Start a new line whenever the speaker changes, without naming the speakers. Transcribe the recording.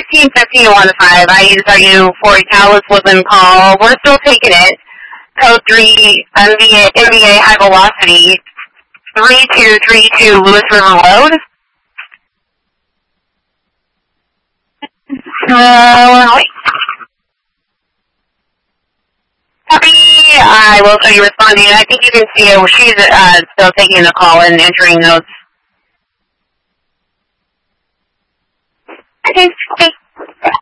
1515 to 15. IUW 40 Talis Woodland call. We're still taking it. Code 3, NVA high velocity, 3232 Lewis River Road. Copy. I will show you responding. I think you can see her. She's still taking the call and entering notes. Okay.